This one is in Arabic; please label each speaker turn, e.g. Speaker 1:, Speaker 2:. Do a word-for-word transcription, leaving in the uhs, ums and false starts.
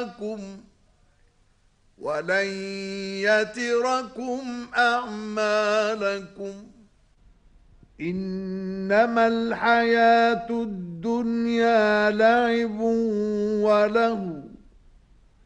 Speaker 1: معكم ولن يتركم أعمالكم إنما الحياة الدنيا لعب وله